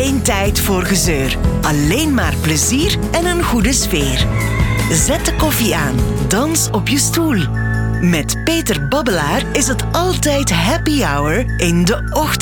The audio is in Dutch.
Geen tijd voor gezeur. Alleen maar plezier en een goede sfeer. Zet de koffie aan. Dans op je stoel. Met Peter Babbelaar is het altijd happy hour in de ochtend.